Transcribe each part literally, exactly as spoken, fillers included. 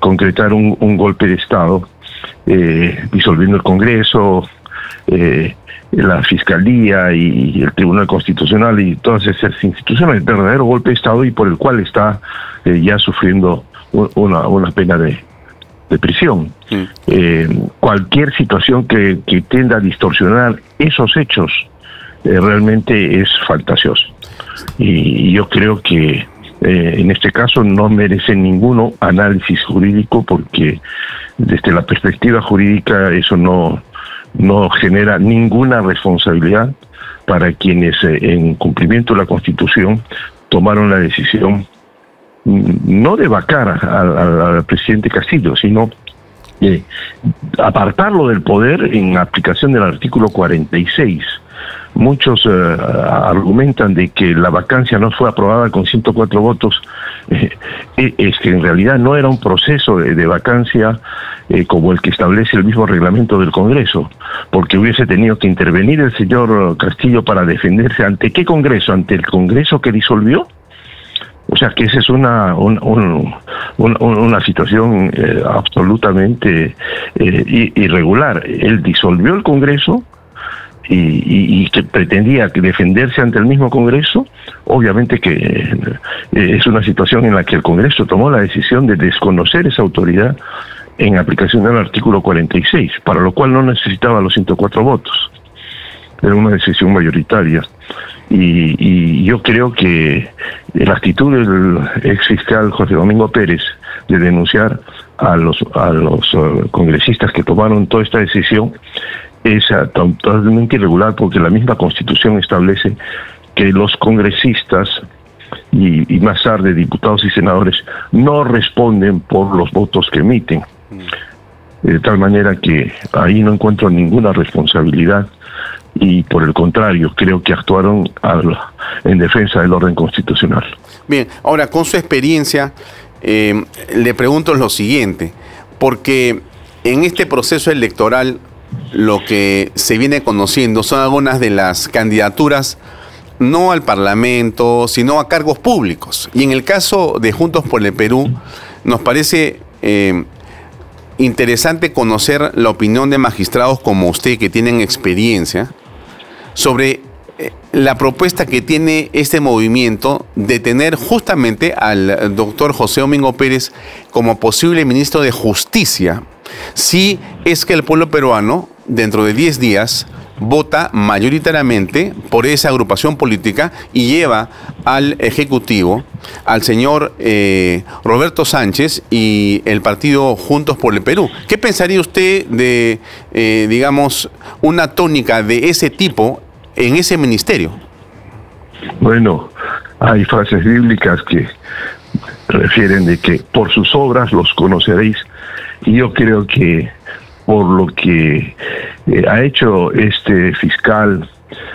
concretar un, un golpe de Estado, eh, disolviendo el Congreso, eh, la Fiscalía y el Tribunal Constitucional y todas esas instituciones, el verdadero golpe de Estado, y por el cual está eh, ya sufriendo una, una pena de, de prisión. Sí. Eh, cualquier situación que, que tienda a distorsionar esos hechos eh, realmente es fantasioso. Y, y yo creo que eh, en este caso no merece ninguno análisis jurídico, porque desde la perspectiva jurídica eso no... no genera ninguna responsabilidad para quienes eh, en cumplimiento de la Constitución tomaron la decisión no de vacar al, al, al presidente Castillo, sino de apartarlo del poder en aplicación del artículo cuarenta y seis. Muchos eh, argumentan de que la vacancia no fue aprobada con ciento cuatro votos. Eh, es que en realidad no era un proceso de, de vacancia eh, como el que establece el mismo reglamento del Congreso, porque hubiese tenido que intervenir el señor Castillo para defenderse. ¿Ante qué Congreso? ¿Ante el Congreso que disolvió? O sea que esa es una un, un, un, una situación eh, absolutamente eh, irregular. Él disolvió el Congreso y, y, y que pretendía defenderse ante el mismo Congreso. Obviamente que eh, es una situación en la que el Congreso tomó la decisión de desconocer esa autoridad en aplicación del artículo cuarenta y seis, para lo cual no necesitaba los ciento cuatro votos. Era una decisión mayoritaria. Y, y yo creo que la actitud del ex fiscal José Domingo Pérez de denunciar a los a los uh, congresistas que tomaron toda esta decisión es uh, totalmente irregular, porque la misma Constitución establece que los congresistas y, y más tarde diputados y senadores no responden por los votos que emiten. De tal manera que ahí no encuentro ninguna responsabilidad, y por el contrario, creo que actuaron al, en defensa del orden constitucional. Bien, ahora con su experiencia, eh, le pregunto lo siguiente, porque en este proceso electoral lo que se viene conociendo son algunas de las candidaturas no al Parlamento, sino a cargos públicos. Y en el caso de Juntos por el Perú, nos parece eh, interesante conocer la opinión de magistrados como usted, que tienen experiencia, sobre la propuesta que tiene este movimiento de tener justamente al doctor José Domingo Pérez como posible ministro de Justicia, si es que el pueblo peruano, dentro de diez días, vota mayoritariamente por esa agrupación política y lleva al Ejecutivo al señor eh, Roberto Sánchez y el partido Juntos por el Perú. ¿Qué pensaría usted de, eh, digamos, una tónica de ese tipo en ese ministerio? Bueno, hay frases bíblicas que refieren de que por sus obras los conoceréis, y yo creo que por lo que eh, ha hecho este fiscal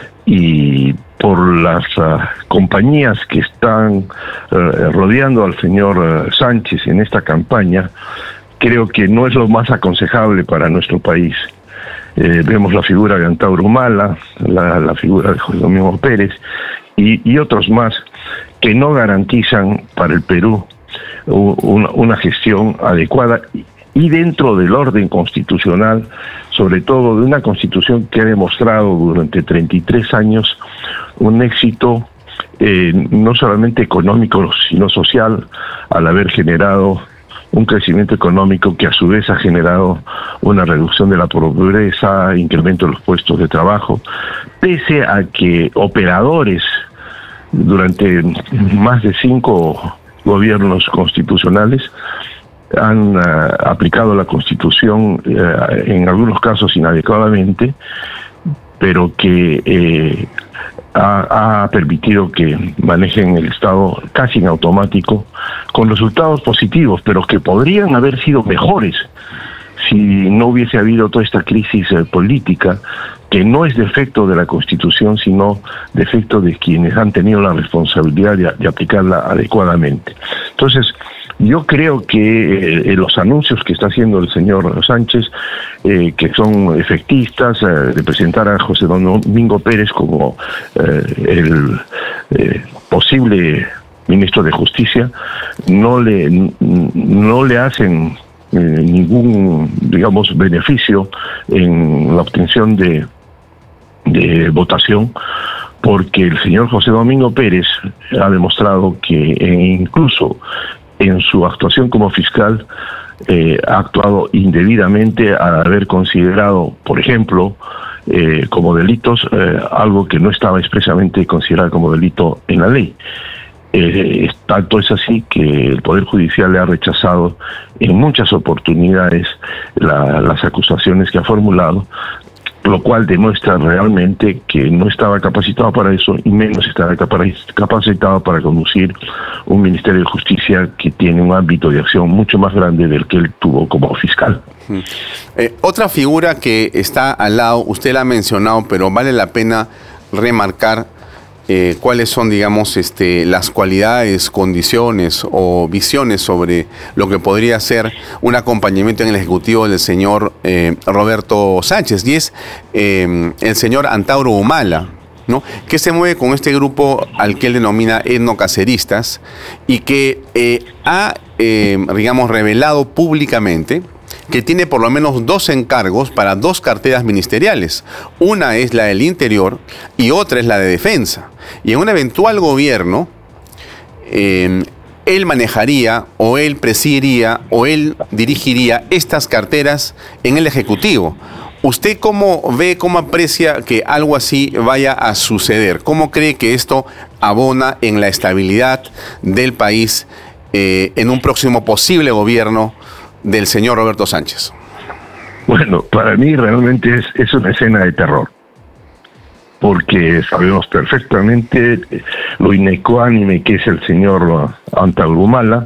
y por las uh, compañías que están uh, rodeando al señor uh, Sánchez en esta campaña, creo que no es lo más aconsejable para nuestro país. Eh, vemos la figura de Antauro Humala, la, la figura de José Domingo Pérez y, y otros más que no garantizan para el Perú una, una gestión adecuada y dentro del orden constitucional, sobre todo de una constitución que ha demostrado durante treinta y tres años un éxito eh, no solamente económico, sino social, al haber generado un crecimiento económico que a su vez ha generado una reducción de la pobreza, incremento de los puestos de trabajo, pese a que operadores durante más de cinco gobiernos constitucionales han uh, aplicado la Constitución uh, en algunos casos inadecuadamente, pero que eh, ha, ha permitido que manejen el Estado casi en automático, con resultados positivos, pero que podrían haber sido mejores si no hubiese habido toda esta crisis eh, política, que no es defecto de la Constitución, sino defecto de quienes han tenido la responsabilidad de, de aplicarla adecuadamente. Entonces, yo creo que eh, los anuncios que está haciendo el señor Sánchez, eh, que son efectistas, eh, de presentar a José Domingo Pérez como eh, el eh, posible ministro de Justicia, no le, no le hacen eh, ningún, digamos, beneficio en la obtención de, de votación, porque el señor José Domingo Pérez ha demostrado que eh, incluso en su actuación como fiscal eh, ha actuado indebidamente al haber considerado, por ejemplo, eh, como delitos eh, algo que no estaba expresamente considerado como delito en la ley. Eh, tanto es así que el Poder Judicial le ha rechazado en muchas oportunidades la, las acusaciones que ha formulado, lo cual demuestra realmente que no estaba capacitado para eso y menos estaba capacitado para conducir un Ministerio de Justicia que tiene un ámbito de acción mucho más grande del que él tuvo como fiscal. Eh, otra figura que está al lado, usted la ha mencionado, pero vale la pena remarcar eh, cuáles son, digamos, este, las cualidades, condiciones o visiones sobre lo que podría ser un acompañamiento en el Ejecutivo del señor eh, Roberto Sánchez, y es eh, el señor Antauro Humala, ¿no?, que se mueve con este grupo al que él denomina etnocaceristas y que eh, ha, eh, digamos, revelado públicamente que tiene por lo menos dos encargos para dos carteras ministeriales. Una es la del Interior y otra es la de Defensa. Y en un eventual gobierno, eh, él manejaría o él presidiría o él dirigiría estas carteras en el Ejecutivo. ¿Usted cómo ve, cómo aprecia que algo así vaya a suceder? ¿Cómo cree que esto abona en la estabilidad del país eh, en un próximo posible gobierno del señor Roberto Sánchez? Bueno, para mí realmente es, es una escena de terror, porque sabemos perfectamente lo inecuánime que es el señor Antauro Humala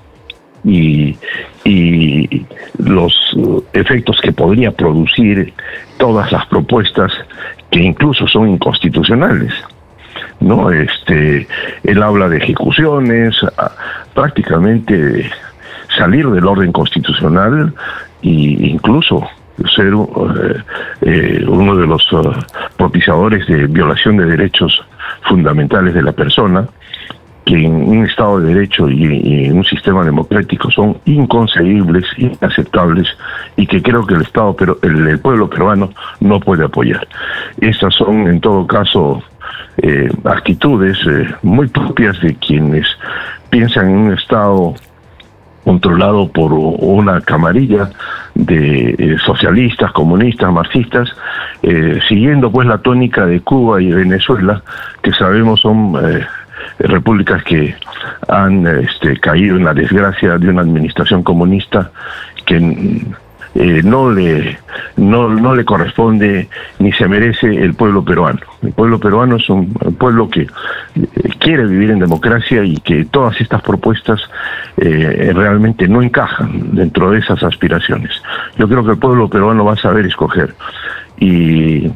y, y los efectos que podría producir todas las propuestas que incluso son inconstitucionales. No, este, él habla de ejecuciones, prácticamente salir del orden constitucional e incluso ser eh, eh, uno de los uh, propiciadores de violación de derechos fundamentales de la persona, que en un Estado de Derecho y, y en un sistema democrático son inconcebibles, inaceptables, y que creo que el Estado, pero el, el pueblo peruano no puede apoyar. Estas son, en todo caso, eh, actitudes eh, muy propias de quienes piensan en un Estado controlado por una camarilla de eh, socialistas, comunistas, marxistas, eh, siguiendo pues la tónica de Cuba y Venezuela, que sabemos son eh, repúblicas que han este, caído en la desgracia de una administración comunista que eh, no le no, no le corresponde ni se merece el pueblo peruano. El pueblo peruano es un pueblo que eh, quiere vivir en democracia y que todas estas propuestas eh, realmente no encajan dentro de esas aspiraciones. Yo creo que el pueblo peruano va a saber escoger y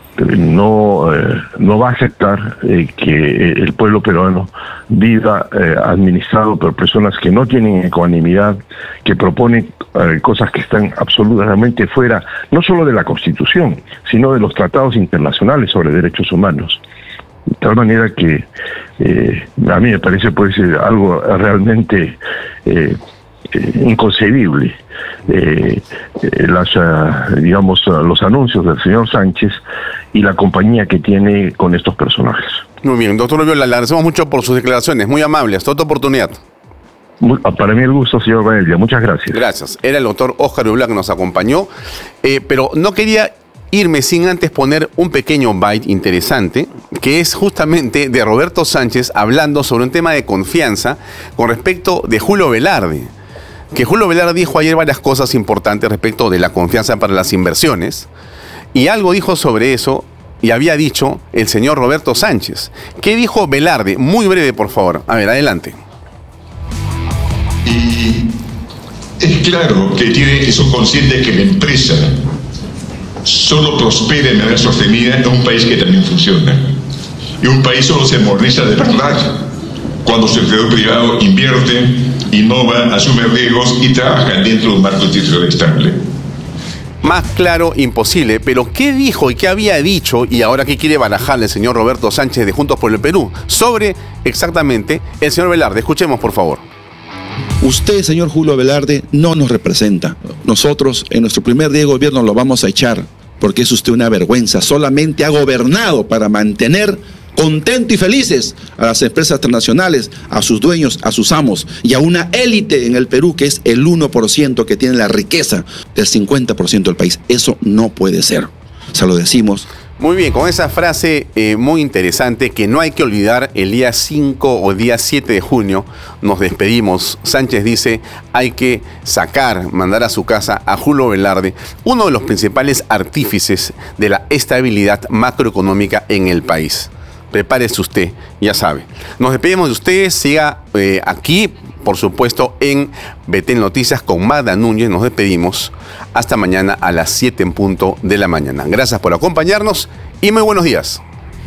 no eh, no va a aceptar eh, que el pueblo peruano viva eh, administrado por personas que no tienen ecuanimidad, que proponen eh, cosas que están absolutamente fuera, no solo de la Constitución, sino de los tratados internacionales sobre derechos humanos. De tal manera que eh, a mí me parece pues algo realmente eh, eh, inconcebible. Eh, eh, las, uh, digamos, uh, los anuncios del señor Sánchez y la compañía que tiene con estos personajes. Muy bien, doctor Ubiola, le agradecemos mucho por sus declaraciones, muy amables. Hasta otra oportunidad. Muy, para mí el gusto, señor Baelia. Muchas gracias. Gracias. Era el doctor Óscar Ubiola que nos acompañó, eh, pero no quería irme sin antes poner un pequeño byte interesante, que es justamente de Roberto Sánchez hablando sobre un tema de confianza con respecto de Julio Velarde. Que Julio Velarde dijo ayer varias cosas importantes respecto de la confianza para las inversiones, y algo dijo sobre eso, y había dicho el señor Roberto Sánchez. ¿Qué dijo Velarde? Muy breve, por favor. A ver, adelante. Y es claro que, tiene, que son conscientes que la empresa solo prospera de manera sostenida en un país que también funciona. Y un país solo se moderniza de verdad cuando su sector privado invierte, innova, asume riesgos y trabaja dentro de un marco institucional estable. Más claro, imposible. Pero ¿qué dijo y qué había dicho y ahora qué quiere barajar el señor Roberto Sánchez de Juntos por el Perú sobre exactamente el señor Velarde? Escuchemos, por favor. Usted, señor Julio Velarde, no nos representa. Nosotros, en nuestro primer día de gobierno, lo vamos a echar, porque es usted una vergüenza. Solamente ha gobernado para mantener contentos y felices a las empresas transnacionales, a sus dueños, a sus amos y a una élite en el Perú que es el uno por ciento que tiene la riqueza del cincuenta por ciento del país. Eso no puede ser. Se lo decimos. Muy bien, con esa frase eh, muy interesante que no hay que olvidar, el día cinco o el día siete de junio nos despedimos. Sánchez dice, hay que sacar, mandar a su casa a Julio Velarde, uno de los principales artífices de la estabilidad macroeconómica en el país. Prepárese usted, ya sabe. Nos despedimos de ustedes, siga eh, aquí, por supuesto, en Betel Noticias con Magda Núñez. Nos despedimos hasta mañana a las siete en punto de la mañana. Gracias por acompañarnos y muy buenos días.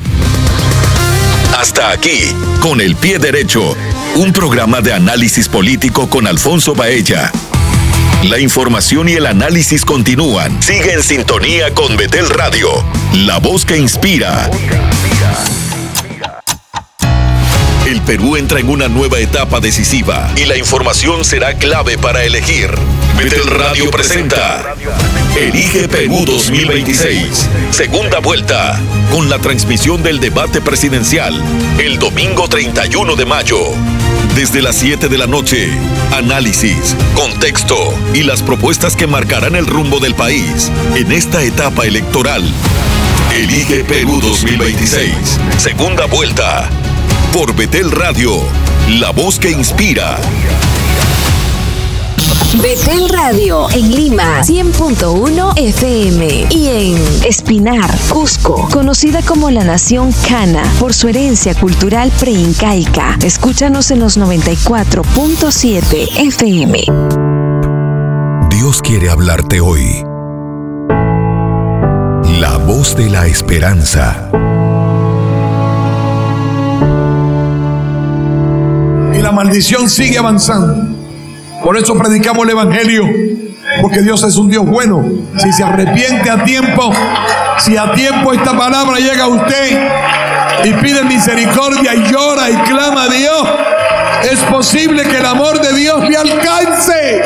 Hasta aquí, Con el Pie Derecho, un programa de análisis político con Alfonso Baella. La información y el análisis continúan. Sigue en sintonía con Betel Radio, la voz que inspira. El Perú entra en una nueva etapa decisiva y la información será clave para elegir. Betel Radio presenta Elige Perú dos mil veintiséis, segunda vuelta, con la transmisión del debate presidencial el domingo treinta y uno de mayo. Desde las siete de la noche, análisis, contexto y las propuestas que marcarán el rumbo del país en esta etapa electoral. Elige Perú dos mil veintiséis, segunda vuelta. Por Betel Radio, la voz que inspira. Betel Radio en Lima, cien punto uno F M, y en Espinar, Cusco, conocida como la Nación Cana por su herencia cultural preincaica. Escúchanos en los noventa y cuatro punto siete F M. Dios quiere hablarte hoy. La voz de la esperanza. Y la maldición sigue avanzando. Por eso predicamos el Evangelio, porque Dios es un Dios bueno. Si se arrepiente a tiempo, si a tiempo esta palabra llega a usted y pide misericordia y llora y clama a Dios, es posible que el amor de Dios le alcance.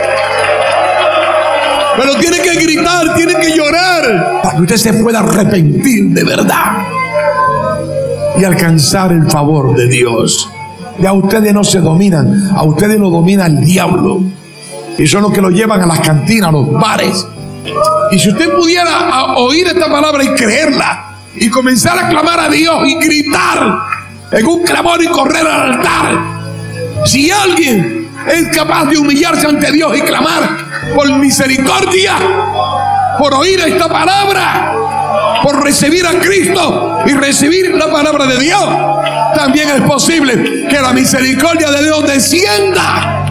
Pero tiene que gritar, tiene que llorar, para que usted se pueda arrepentir de verdad y alcanzar el favor de Dios. Ya ustedes no se dominan, a ustedes lo domina el diablo. Y son los que lo llevan a las cantinas, a los bares. Y si usted pudiera oír esta palabra y creerla, y comenzar a clamar a Dios y gritar en un clamor y correr al altar. Si alguien es capaz de humillarse ante Dios y clamar por misericordia, por oír esta palabra, por recibir a Cristo y recibir la palabra de Dios, también es posible que la misericordia de Dios descienda.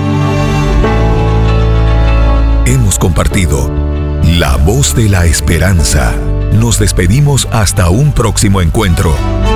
Hemos compartido La Voz de la Esperanza. Nos despedimos hasta un próximo encuentro.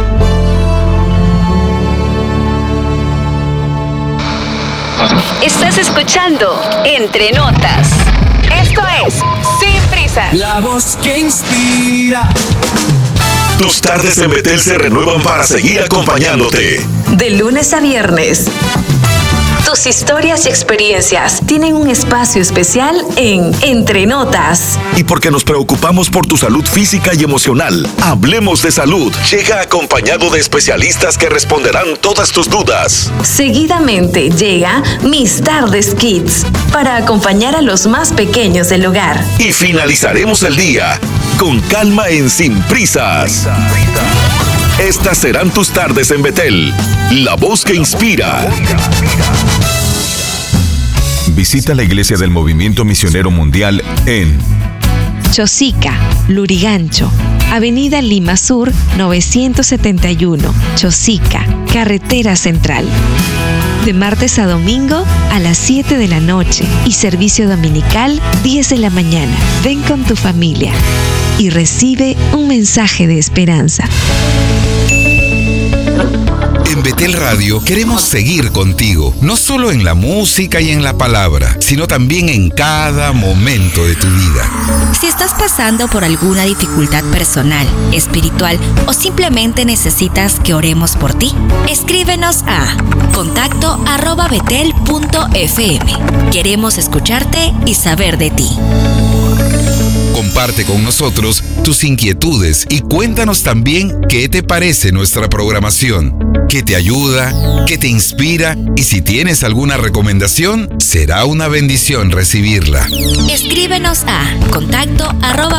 Estás escuchando Entre Notas. Esto es Sin Prisas. La voz que inspira. Tus tardes en Betel se renuevan para seguir acompañándote. De lunes a viernes. Tus historias y experiencias tienen un espacio especial en Entre Notas. Y porque nos preocupamos por tu salud física y emocional, Hablemos de Salud llega acompañado de especialistas que responderán todas tus dudas. Seguidamente llega Mis Tardes Kids para acompañar a los más pequeños del hogar. Y finalizaremos el día con calma en Sin Prisas. Estas serán tus tardes en Betel, la voz que inspira. Visita la iglesia del Movimiento Misionero Mundial en Chosica, Lurigancho, Avenida Lima Sur novecientos setenta y uno, Chosica, Carretera Central. De martes a domingo a las siete de la noche y servicio dominical diez de la mañana. Ven con tu familia y recibe un mensaje de esperanza. En Betel Radio queremos seguir contigo, no solo en la música y en la palabra, sino también en cada momento de tu vida. Si estás pasando por alguna dificultad personal, espiritual o simplemente necesitas que oremos por ti, escríbenos a contacto arroba betel punto f m. Queremos escucharte y saber de ti. Comparte con nosotros tus inquietudes y cuéntanos también qué te parece nuestra programación, qué te ayuda, qué te inspira, y si tienes alguna recomendación, será una bendición recibirla. Escríbenos a contacto arroba